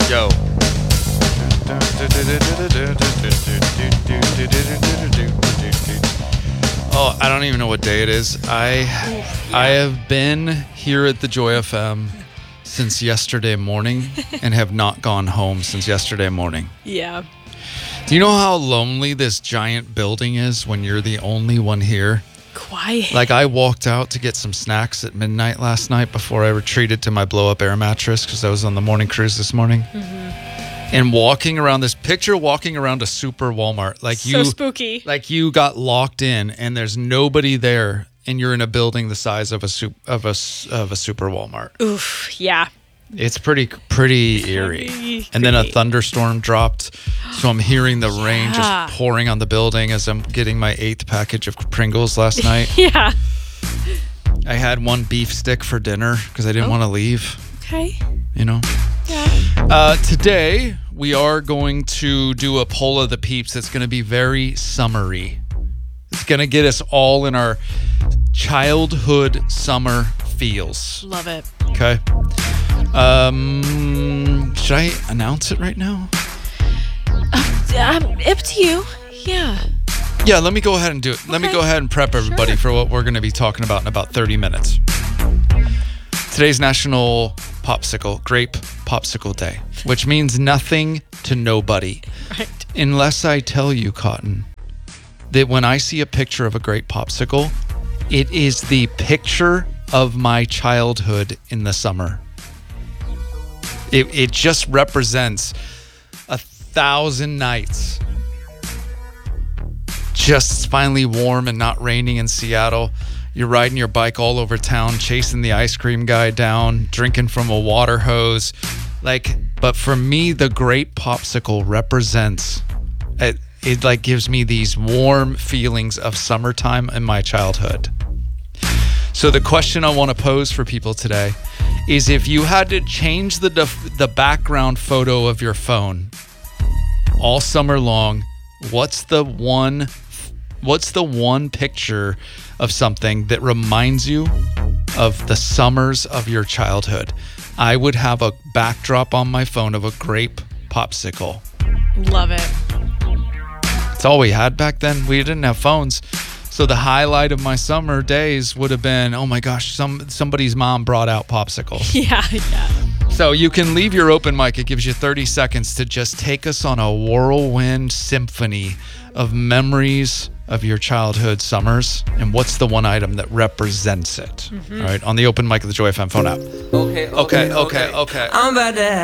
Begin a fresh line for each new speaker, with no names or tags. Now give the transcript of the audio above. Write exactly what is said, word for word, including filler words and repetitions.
Yo. Oh, I don't even know what day it is. I I have been here at the Joy F M since yesterday morning and have not gone home since yesterday morning.
Yeah.
Do you know how lonely this giant building is when you're the only one here?
Quiet.
Like, I walked out to get some snacks at midnight last night before I retreated to my blow-up air mattress because I was on the morning cruise this morning.
Mm-hmm.
And walking around this picture, walking around a super Walmart, like
so
you,
spooky.
like you got locked in, and there's nobody there, and you're in a building the size of a sup- of a s- of a super Walmart.
Oof. Yeah.
It's pretty pretty eerie.
Pretty
And then a
creepy.
thunderstorm dropped, so I'm hearing the rain
Yeah.
just pouring on the building as I'm getting my eighth package of Pringles last night.
Yeah.
I had one beef stick for dinner because I didn't
Oh.
want to leave.
Okay.
You know.
Yeah.
Uh, today, we are going to do a poll of the peeps that's going to be very summery. It's going to get us all in our childhood summer feels.
Love it.
Okay. Um, should I announce it right now?
Um, up to you. Yeah.
Yeah, let me go ahead and do it. Let me
Okay.
go ahead and prep everybody
Sure.
for what we're going to be talking about in about thirty minutes. Today's National Popsicle, Grape Popsicle Day, which means nothing to nobody.
Right.
Unless I tell you, Cotton, that when I see a picture of a grape popsicle, it is the picture of my childhood in the summer. It, it just represents a thousand nights. Just it's finally warm and not raining in Seattle. You're riding your bike all over town, chasing the ice cream guy down, drinking from a water hose. Like, but for me, the grape popsicle represents it. It like gives me these warm feelings of summertime in my childhood. So the question I want to pose for people today is, if you had to change the def- the background photo of your phone all summer long, what's the one what's the one picture of something that reminds you of the summers of your childhood? I would have a backdrop on my phone of a grape popsicle.
Love it.
It's all we had back then. We didn't have phones. So the highlight of my summer days would have been, oh my gosh, some somebody's mom brought out popsicles.
Yeah. Yeah.
So you can leave your open mic. It gives you thirty seconds to just take us on a whirlwind symphony of memories of your childhood summers. And what's the one item that represents it?
Mm-hmm.
All right, on the open mic of the Joy F M phone app.
Okay,
Okay, okay, okay.
I'm about to